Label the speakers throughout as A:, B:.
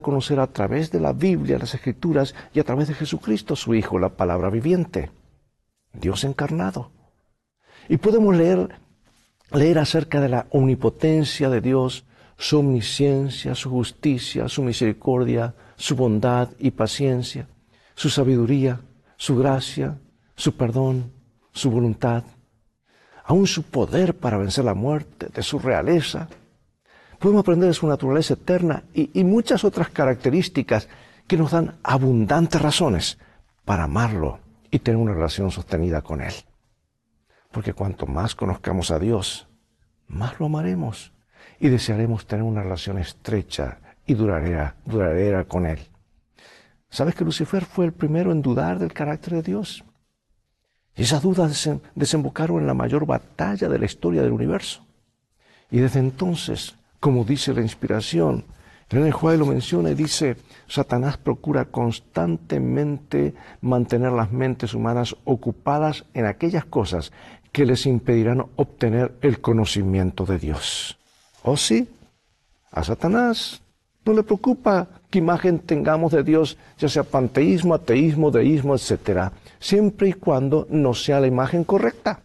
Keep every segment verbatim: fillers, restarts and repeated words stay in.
A: conocer a través de la Biblia, las Escrituras y a través de Jesucristo, su Hijo, la palabra viviente, Dios encarnado. Y podemos leer, leer acerca de la omnipotencia de Dios, su omnisciencia, su justicia, su misericordia, su bondad y paciencia, su sabiduría, su gracia, su perdón, su voluntad, aún su poder para vencer la muerte, de su realeza. Podemos aprender de su naturaleza eterna y, y muchas otras características que nos dan abundantes razones para amarlo y tener una relación sostenida con Él. Porque cuanto más conozcamos a Dios, más lo amaremos y desearemos tener una relación estrecha y duradera, duradera con Él. ¿Sabes que Lucifer fue el primero en dudar del carácter de Dios? Y esas dudas desembocaron en la mayor batalla de la historia del universo. Y desde entonces, como dice la inspiración, Ellen White lo menciona y dice, Satanás procura constantemente mantener las mentes humanas ocupadas en aquellas cosas que les impedirán obtener el conocimiento de Dios. ¿Oh sí? A Satanás no le preocupa qué imagen tengamos de Dios, ya sea panteísmo, ateísmo, deísmo, etcétera, siempre y cuando no sea la imagen correcta.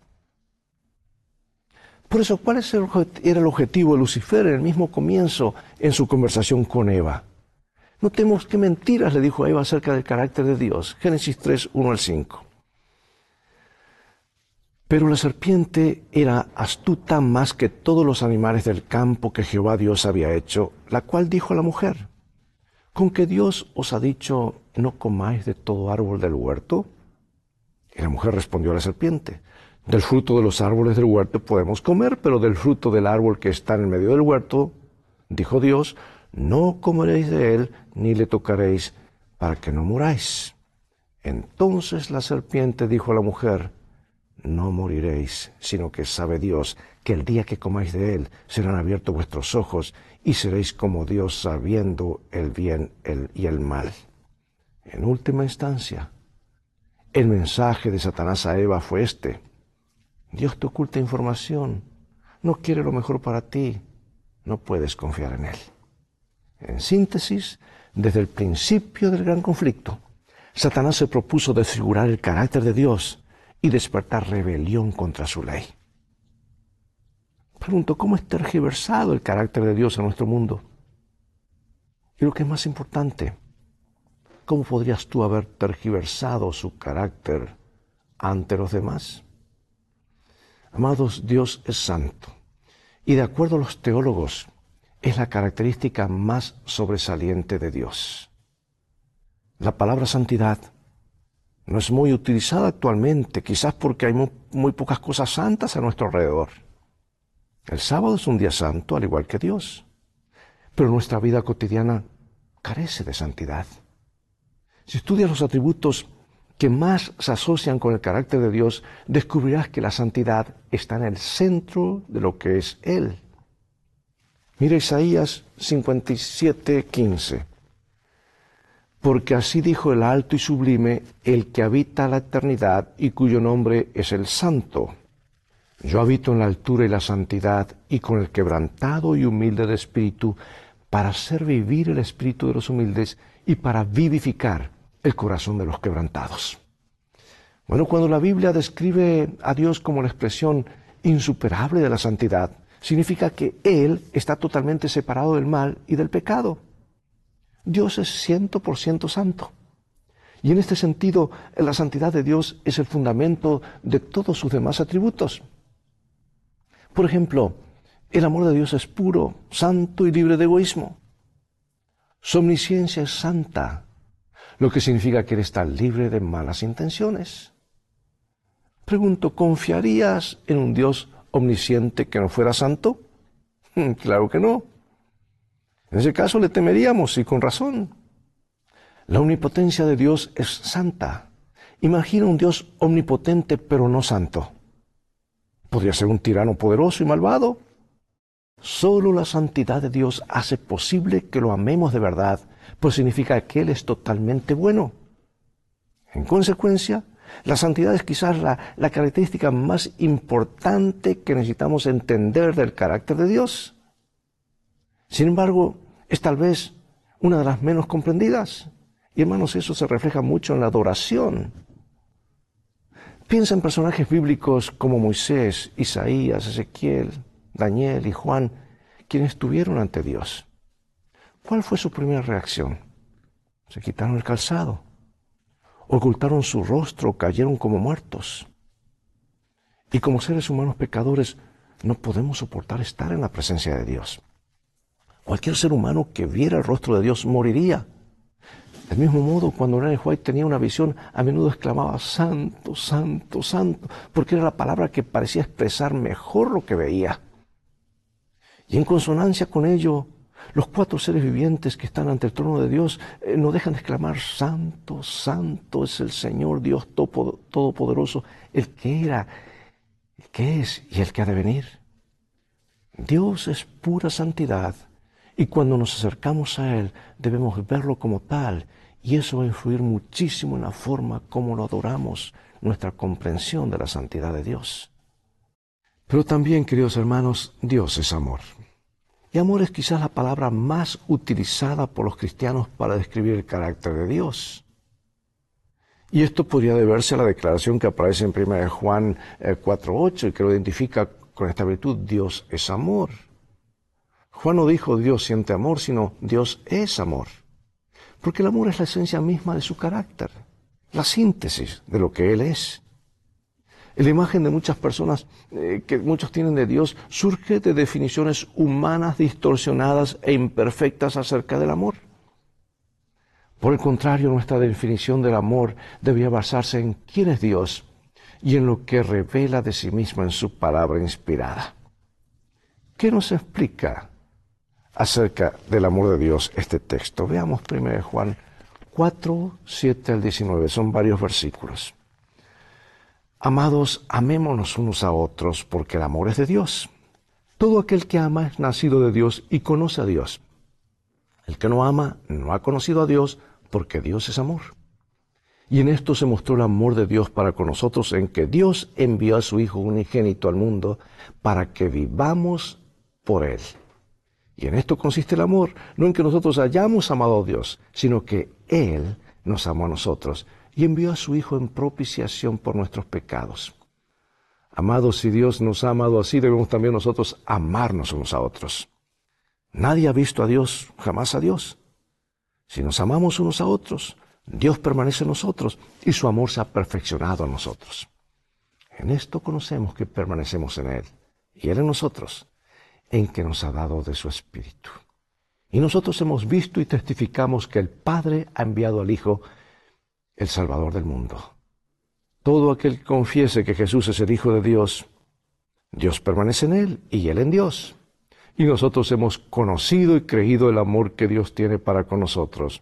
A: Por eso, ¿cuál era el objetivo de Lucifer en el mismo comienzo en su conversación con Eva? Notemos qué mentiras le dijo a Eva acerca del carácter de Dios. Génesis tres, uno al cinco. Pero la serpiente era astuta más que todos los animales del campo que Jehová Dios había hecho, la cual dijo a la mujer, ¿con que Dios os ha dicho, no comáis de todo árbol del huerto? Y la mujer respondió a la serpiente, del fruto de los árboles del huerto podemos comer, pero del fruto del árbol que está en el medio del huerto, dijo Dios, no comeréis de él, ni le tocaréis, para que no muráis. Entonces la serpiente dijo a la mujer, no moriréis, sino que sabe Dios que el día que comáis de él serán abiertos vuestros ojos y seréis como Dios sabiendo el bien y el mal. En última instancia, el mensaje de Satanás a Eva fue este. Dios te oculta información, no quiere lo mejor para ti, no puedes confiar en Él. En síntesis, desde el principio del gran conflicto, Satanás se propuso desfigurar el carácter de Dios y despertar rebelión contra su ley. Pregunto, ¿cómo es tergiversado el carácter de Dios en nuestro mundo? Y lo que es más importante, ¿cómo podrías tú haber tergiversado su carácter ante los demás? Amados, Dios es santo. Y de acuerdo a los teólogos, es la característica más sobresaliente de Dios. La palabra santidad no es muy utilizada actualmente, quizás porque hay muy, muy pocas cosas santas a nuestro alrededor. El sábado es un día santo, al igual que Dios. Pero nuestra vida cotidiana carece de santidad. Si estudias los atributos que más se asocian con el carácter de Dios, descubrirás que la santidad está en el centro de lo que es Él. Mira Isaías cincuenta y siete, quince. Porque así dijo el alto y sublime, el que habita la eternidad y cuyo nombre es el Santo. Yo habito en la altura y la santidad y con el quebrantado y humilde de espíritu, para hacer vivir el espíritu de los humildes y para vivificar el corazón de los quebrantados. Bueno, cuando la Biblia describe a Dios como la expresión insuperable de la santidad, significa que Él está totalmente separado del mal y del pecado. Dios es cien por ciento santo. Y en este sentido, la santidad de Dios es el fundamento de todos sus demás atributos. Por ejemplo, el amor de Dios es puro, santo y libre de egoísmo. Su omnisciencia es santa, lo que significa que Él está libre de malas intenciones. Pregunto, ¿confiarías en un Dios omnisciente que no fuera santo? Claro que no. En ese caso le temeríamos, y con razón. La omnipotencia de Dios es santa. Imagina un Dios omnipotente pero no santo. Podría ser un tirano poderoso y malvado. Solo la santidad de Dios hace posible que lo amemos de verdad, pues significa que Él es totalmente bueno. En consecuencia, la santidad es quizás la, la característica más importante que necesitamos entender del carácter de Dios. Sin embargo, es tal vez una de las menos comprendidas. Y hermanos, eso se refleja mucho en la adoración. Piensa en personajes bíblicos como Moisés, Isaías, Ezequiel, Daniel y Juan, quienes estuvieron ante Dios. ¿Cuál fue su primera reacción? Se quitaron el calzado, ocultaron su rostro, cayeron como muertos. Y como seres humanos pecadores, no podemos soportar estar en la presencia de Dios. Cualquier ser humano que viera el rostro de Dios moriría. Del mismo modo, cuando Ellen White tenía una visión, a menudo exclamaba, santo, santo, santo, porque era la palabra que parecía expresar mejor lo que veía. Y en consonancia con ello, los cuatro seres vivientes que están ante el trono de Dios eh, no dejan de exclamar, santo, santo es el Señor Dios Todopoderoso, el que era, el que es y el que ha de venir. Dios es pura santidad. Y cuando nos acercamos a Él, debemos verlo como tal, y eso va a influir muchísimo en la forma como lo adoramos, nuestra comprensión de la santidad de Dios. Pero también, queridos hermanos, Dios es amor. Y amor es quizás la palabra más utilizada por los cristianos para describir el carácter de Dios. Y esto podría deberse a la declaración que aparece en primera de Juan cuatro ocho y que lo identifica con esta virtud, Dios es amor. Juan no dijo Dios siente amor, sino Dios es amor. Porque el amor es la esencia misma de su carácter, la síntesis de lo que Él es. La imagen de muchas personas eh, que muchos tienen de Dios surge de definiciones humanas distorsionadas e imperfectas acerca del amor. Por el contrario, nuestra definición del amor debía basarse en quién es Dios y en lo que revela de sí mismo en su palabra inspirada. ¿Qué nos explica acerca del amor de Dios este texto? Veamos primero Juan cuatro, siete al diecinueve, son varios versículos. Amados, amémonos unos a otros, porque el amor es de Dios. Todo aquel que ama es nacido de Dios y conoce a Dios. El que no ama no ha conocido a Dios, porque Dios es amor. Y en esto se mostró el amor de Dios para con nosotros, en que Dios envió a su Hijo unigénito al mundo para que vivamos por Él. Y en esto consiste el amor, no en que nosotros hayamos amado a Dios, sino que Él nos amó a nosotros y envió a su Hijo en propiciación por nuestros pecados. Amados, si Dios nos ha amado así, debemos también nosotros amarnos unos a otros. Nadie ha visto a Dios, jamás a Dios. Si nos amamos unos a otros, Dios permanece en nosotros y su amor se ha perfeccionado en nosotros. En esto conocemos que permanecemos en Él y Él en nosotros, en que nos ha dado de su Espíritu. Y nosotros hemos visto y testificamos que el Padre ha enviado al Hijo, el Salvador del mundo. Todo aquel que confiese que Jesús es el Hijo de Dios, Dios permanece en Él y Él en Dios. Y nosotros hemos conocido y creído el amor que Dios tiene para con nosotros.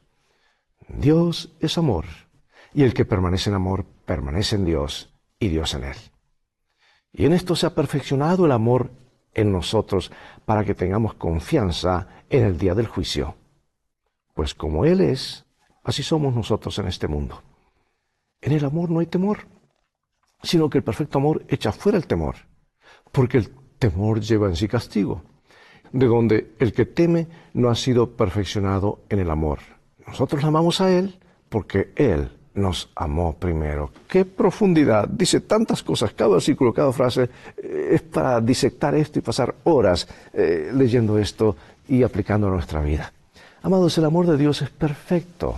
A: Dios es amor, y el que permanece en amor permanece en Dios y Dios en Él. Y en esto se ha perfeccionado el amor en nosotros para que tengamos confianza en el día del juicio. Pues como Él es, así somos nosotros en este mundo. En el amor no hay temor, sino que el perfecto amor echa fuera el temor, porque el temor lleva en sí castigo, de donde el que teme no ha sido perfeccionado en el amor. Nosotros amamos a Él porque Él nos amó primero. ¡Qué profundidad! Dice tantas cosas, cada versículo, cada frase, eh, es para disectar esto y pasar horas eh, leyendo esto y aplicando a nuestra vida. Amados, el amor de Dios es perfecto,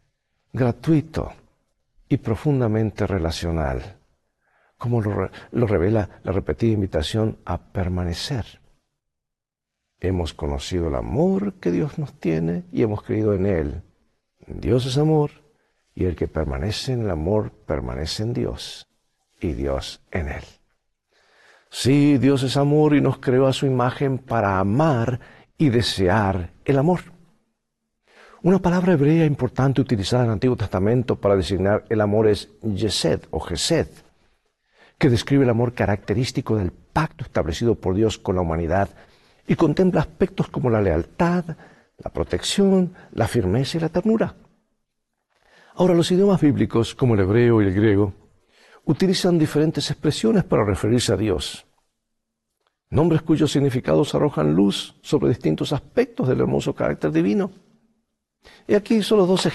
A: gratuito y profundamente relacional, como lo, lo revela la repetida invitación a permanecer. Hemos conocido el amor que Dios nos tiene y hemos creído en Él. Dios es amor, y el que permanece en el amor permanece en Dios, y Dios en Él. Sí, Dios es amor y nos creó a su imagen para amar y desear el amor. Una palabra hebrea importante utilizada en el Antiguo Testamento para designar el amor es yesed o gesed, que describe el amor característico del pacto establecido por Dios con la humanidad y contempla aspectos como la lealtad, la protección, la firmeza y la ternura. Ahora, los idiomas bíblicos, como el hebreo y el griego, utilizan diferentes expresiones para referirse a Dios. Nombres cuyos significados arrojan luz sobre distintos aspectos del hermoso carácter divino. Y aquí solo dos